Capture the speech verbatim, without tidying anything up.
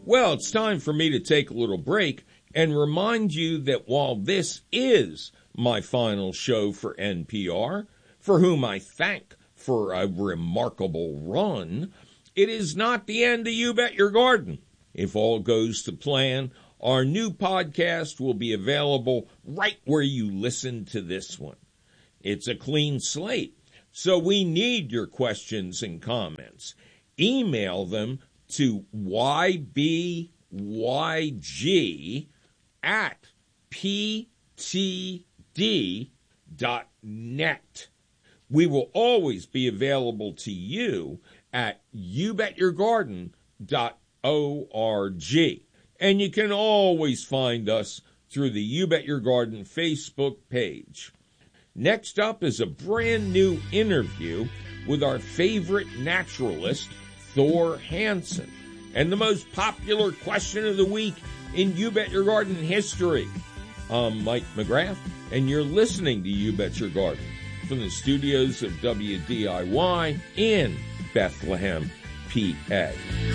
Well, it's time for me to take a little break and remind you that while this is my final show for N P R, for whom I thank for a remarkable run, it is not the end of You Bet Your Garden. If all goes to plan, our new podcast will be available right where you listen to this one. It's a clean slate, so we need your questions and comments. Email them to y b y g at p t d dot net. We will always be available to you at you bet your garden dot org. And you can always find us through the You Bet Your Garden Facebook page. Next up is a brand new interview with our favorite naturalist, Thor Hansen, and the most popular question of the week in You Bet Your Garden history. I'm Mike McGrath, and you're listening to You Bet Your Garden from the studios of W D I Y in Bethlehem, P A.